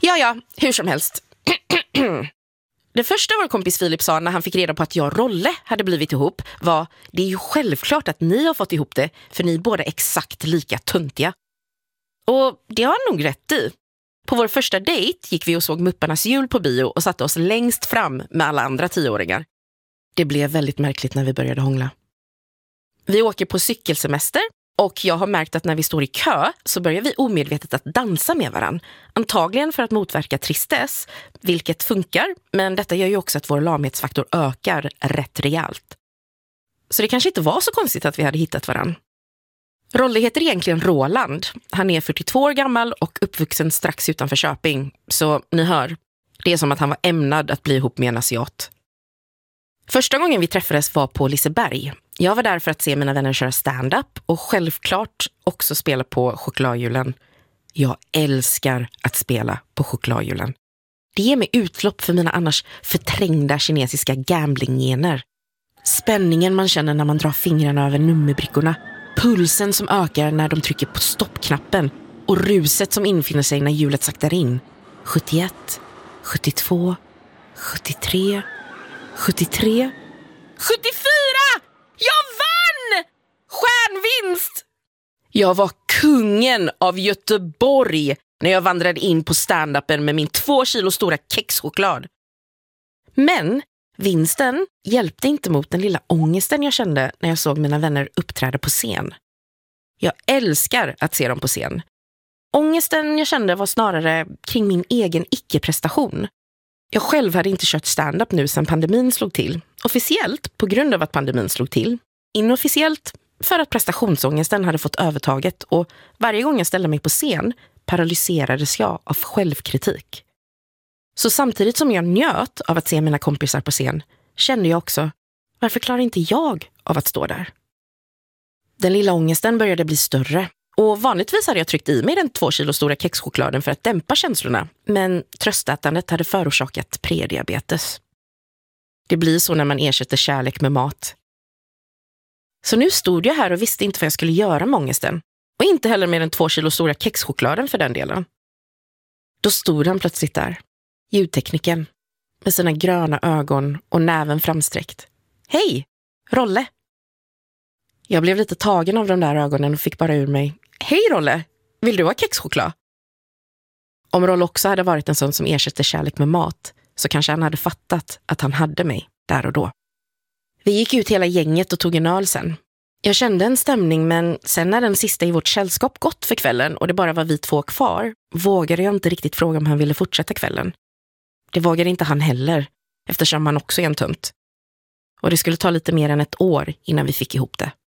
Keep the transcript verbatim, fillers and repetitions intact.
Ja, ja, hur som helst. Det första vår kompis Filip sa när han fick reda på att jag och Rolle hade blivit ihop var: det är ju självklart att ni har fått ihop det, för ni är båda exakt lika tuntiga. Och det har han nog rätt i. På vår första dejt gick vi och såg Mupparnas jul på bio och satte oss längst fram med alla andra tioåringar. Det blev väldigt märkligt när vi började hångla. Vi åker på cykelsemester och jag har märkt att när vi står i kö så börjar vi omedvetet att dansa med varann. Antagligen för att motverka tristess, vilket funkar, men detta gör ju också att vår lamhetsfaktor ökar rätt rejält. Så det kanske inte var så konstigt att vi hade hittat varann. Rolle heter egentligen Roland. Han är fyrtiotvå år gammal och uppvuxen strax utanför Köping. Så ni hör, det är som att han var ämnad att bli ihop med en asiat. Första gången vi träffades var på Liseberg. Jag var där för att se mina vänner köra stand-up och självklart också spela på chokladhjulen. Jag älskar att spela på chokladhjulen. Det ger mig utlopp för mina annars förträngda kinesiska gambling-gener. Spänningen man känner när man drar fingrarna över nummerbrickorna. Pulsen som ökar när de trycker på stoppknappen och ruset som infinner sig när hjulet saktar in. sjuttioett, sjuttiotvå, sjuttiotre, sjuttiotre, sjuttiofyra! Jag vann! Stjärnvinst! Jag var kungen av Göteborg när jag vandrade in på stand-upen med min två kilo stora kexchoklad. Men vinsten hjälpte inte mot den lilla ångesten jag kände när jag såg mina vänner uppträda på scen. Jag älskar att se dem på scen. Ångesten jag kände var snarare kring min egen icke-prestation. Jag själv hade inte kört stand-up nu sedan pandemin slog till. Officiellt på grund av att pandemin slog till. Inofficiellt för att prestationsångesten hade fått övertaget och varje gång jag ställde mig på scen paralyserades jag av självkritik. Så samtidigt som jag njöt av att se mina kompisar på scen kände jag också, varför klarar inte jag av att stå där? Den lilla ångesten började bli större och vanligtvis hade jag tryckt i mig den två kilo stora kexchokladen för att dämpa känslorna, men tröstätandet hade förorsakat prediabetes. Det blir så när man ersätter kärlek med mat. Så nu stod jag här och visste inte vad jag skulle göra med ångesten. Och inte heller med den två kilo stora kexchokladen för den delen. Då stod han plötsligt där, ljudtekniken, med sina gröna ögon och näven framsträckt. Hej, Rolle! Jag blev lite tagen av de där ögonen och fick bara ur mig. Hej Rolle, vill du ha kexchoklad? Om Rolle också hade varit en sån som ersätter kärlek med mat så kanske han hade fattat att han hade mig där och då. Vi gick ut hela gänget och tog en öl sen. Jag kände en stämning, men sen när den sista i vårt sällskap gått för kvällen och det bara var vi två kvar vågade jag inte riktigt fråga om han ville fortsätta kvällen. Det vågade inte han heller, eftersom han också är en tunt. Och det skulle ta lite mer än ett år innan vi fick ihop det.